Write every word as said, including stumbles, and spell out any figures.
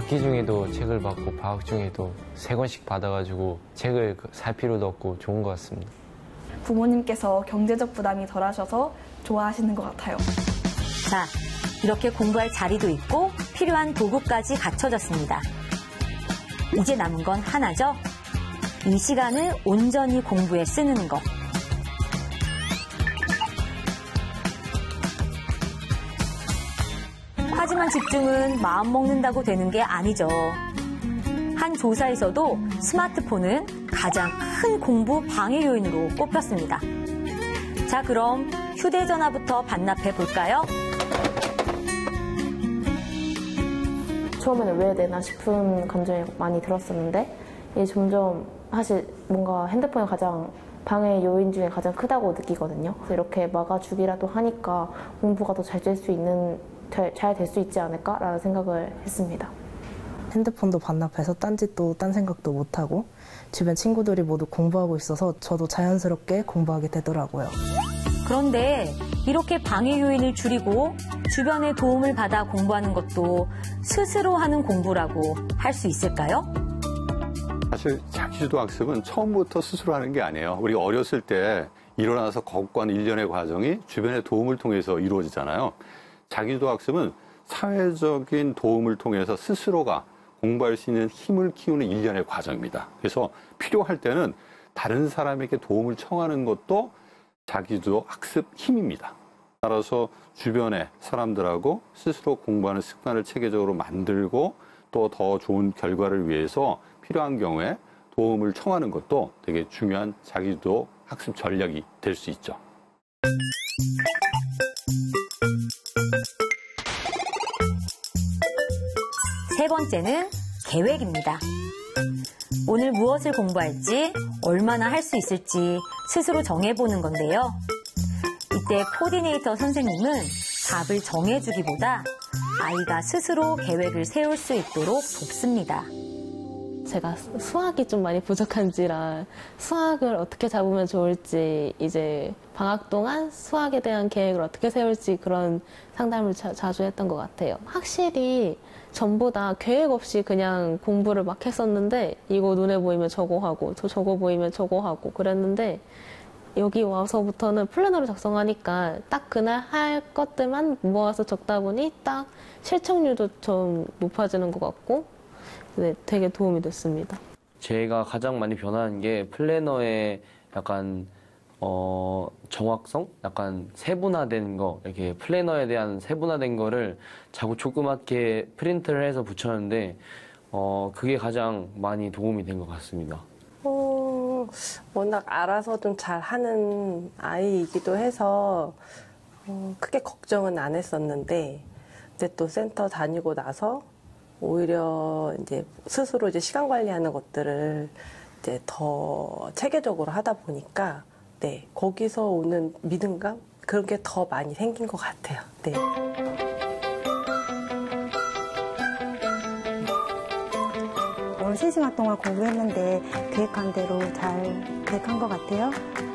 학기 중에도 책을 받고 방학 중에도 세 권씩 받아가지고 책을 살 필요도 없고 좋은 것 같습니다. 부모님께서 경제적 부담이 덜하셔서 좋아하시는 것 같아요. 자, 이렇게 공부할 자리도 있고 필요한 도구까지 갖춰졌습니다. 이제 남은 건 하나죠. 이 시간을 온전히 공부에 쓰는 것. 하지만 집중은 마음 먹는다고 되는 게 아니죠. 한 조사에서도 스마트폰은 가장 큰 공부 방해 요인으로 꼽혔습니다. 자, 그럼 휴대전화부터 반납해 볼까요? 처음에는 왜 내나 싶은 감정이 많이 들었었는데 이게 점점 사실 뭔가 핸드폰이 가장 방해 요인 중에 가장 크다고 느끼거든요. 그래서 이렇게 막아주기라도 하니까 공부가 더 잘 될 수 있는 잘 될 수 있지 않을까라는 생각을 했습니다. 핸드폰도 반납해서 딴짓도 딴 생각도 못하고 주변 친구들이 모두 공부하고 있어서 저도 자연스럽게 공부하게 되더라고요. 그런데 이렇게 방해 요인을 줄이고 주변의 도움을 받아 공부하는 것도 스스로 하는 공부라고 할 수 있을까요? 사실 자기주도 학습은 처음부터 스스로 하는 게 아니에요. 우리가 어렸을 때 일어나서 걷고 하는 일련의 과정이 주변의 도움을 통해서 이루어지잖아요. 자기주도 학습은 사회적인 도움을 통해서 스스로가 공부할 수 있는 힘을 키우는 일련의 과정입니다. 그래서 필요할 때는 다른 사람에게 도움을 청하는 것도 자기주도 학습 힘입니다. 따라서 주변의 사람들하고 스스로 공부하는 습관을 체계적으로 만들고 또 더 좋은 결과를 위해서 필요한 경우에 도움을 청하는 것도 되게 중요한 자기주도 학습 전략이 될 수 있죠. 세 번째는 계획입니다. 오늘 무엇을 공부할지, 얼마나 할 수 있을지 스스로 정해보는 건데요. 이때 코디네이터 선생님은 답을 정해주기보다 아이가 스스로 계획을 세울 수 있도록 돕습니다. 제가 수학이 좀 많이 부족한지라 수학을 어떻게 잡으면 좋을지 이제 방학 동안 수학에 대한 계획을 어떻게 세울지 그런 상담을 자, 자주 했던 것 같아요. 확실히 전보다 계획 없이 그냥 공부를 막 했었는데 이거 눈에 보이면 저거 하고 저 저거 보이면 저거 하고 그랬는데 여기 와서부터는 플래너를 작성하니까 딱 그날 할 것들만 모아서 적다 보니 딱 실천율도 좀 높아지는 것 같고 네, 되게 도움이 됐습니다. 제가 가장 많이 변화한 게 플래너의 약간 어, 정확성? 약간 세분화된 거, 이렇게 플래너에 대한 세분화된 거를 자꾸 조그맣게 프린트를 해서 붙였는데 어, 그게 가장 많이 도움이 된 것 같습니다. 어, 워낙 알아서 좀 잘하는 아이이기도 해서 어, 크게 걱정은 안 했었는데 이제 또 센터 다니고 나서 오히려 이제 스스로 이제 시간 관리하는 것들을 이제 더 체계적으로 하다 보니까 네, 거기서 오는 믿음감 그런 게 더 많이 생긴 것 같아요. 네. 오늘 세 시간 동안 공부했는데 계획한 대로 잘 계획한 것 같아요.